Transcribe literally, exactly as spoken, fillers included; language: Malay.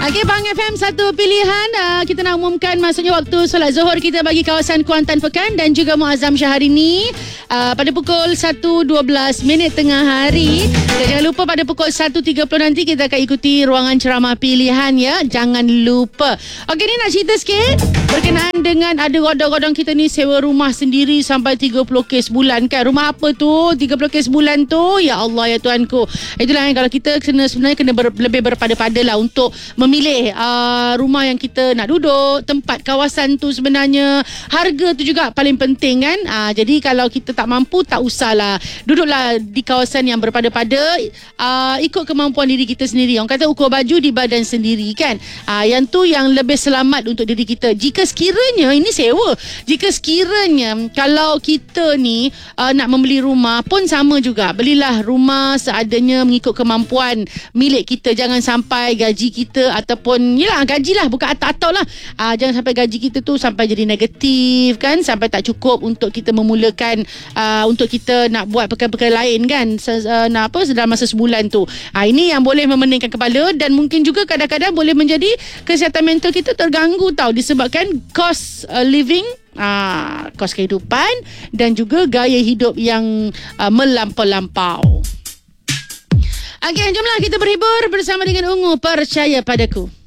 Okey, Bang F M satu pilihan. Uh, kita nak umumkan maksudnya waktu solat Zuhur kita bagi kawasan Kuantan Pekan dan juga Muazzam Syahrini uh, pada pukul satu dua belas minit tengah hari. Dan jangan lupa pada pukul satu tiga puluh nanti kita akan ikuti ruangan ceramah pilihan ya. Jangan lupa. Okey, ni nak cerita sikit berkenaan dengan ada godong-godong kita ni sewa rumah sendiri sampai tiga puluh K sebulan kan. Rumah apa tu? tiga puluh K sebulan tu? Ya Allah ya Tuhanku. Itulah yang kalau kita kena sebenarnya kena ber, lebih berpada-pada lah untuk memilih uh, rumah yang kita nak duduk, tempat kawasan tu sebenarnya, harga tu juga paling penting kan. Uh, jadi kalau kita tak mampu, tak usahlah, duduklah di kawasan yang berpada-pada, uh, ikut kemampuan diri kita sendiri. Orang kata ukur baju di badan sendiri kan. Uh, yang tu yang lebih selamat untuk diri kita. Jika sekiranya ini sewa, jika sekiranya kalau kita ni uh, nak membeli rumah pun sama juga, belilah rumah seadanya mengikut kemampuan milik kita. Jangan sampai gaji kita ataupun yelah gaji lah, bukan atau-atau lah, uh, jangan sampai gaji kita tu sampai jadi negatif kan, sampai tak cukup untuk kita memulakan uh, untuk kita nak buat perkara-perkara lain kan, Se- uh, nak apa dalam masa sebulan tu. uh, ini yang boleh memeningkan kepala dan mungkin juga kadang-kadang boleh menjadi kesihatan mental kita terganggu tau, disebabkan cost uh, living, uh, kos kehidupan dan juga gaya hidup yang uh, melampau-lampau. Okey, jomlah kita berhibur bersama dengan Ungu Percaya Padaku.